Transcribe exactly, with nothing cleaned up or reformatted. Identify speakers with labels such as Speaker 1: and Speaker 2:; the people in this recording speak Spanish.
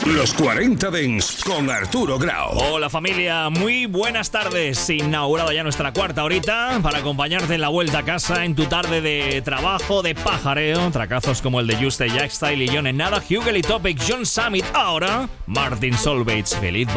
Speaker 1: Los cuarenta Dents con Arturo Grau.
Speaker 2: Hola familia, muy buenas tardes. Inaugurada ya nuestra cuarta horita para acompañarte en la vuelta a casa en tu tarde de trabajo, de pajareo. Tracazos como el de Juste, Jack Style y John en nada, Hugel y Topic, John Summit. Ahora, Martin Solveig. Feliz